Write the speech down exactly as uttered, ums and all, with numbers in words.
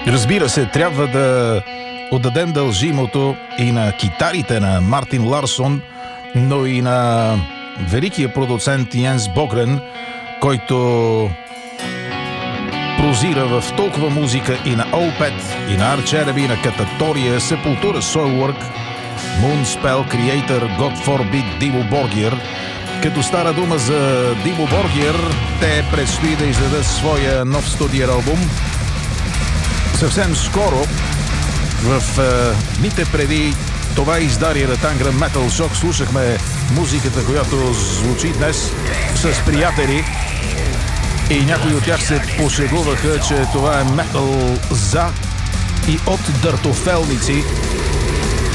Разбира се, трябва да отдадем дължимото и на китарите на Мартин Ларсон, но и на великия продуцент Йенс Богрен, който прозира в толкова музика и на Opeth, и на Arch Enemy, и на Кататория, Sepultura, Soilwork, Moonspell, Creator, God Forbid, Димо Боргир. Като стара дума за Димо Боргир, те предстои да издадат своя нов студиен албум. Съвсем скоро, в е, дните преди това издание на Tangram Metal Shock, слушахме музиката, която звучи днес с приятели, и някои от тях се пошегуваха, че това е метал за и от дъртофелници.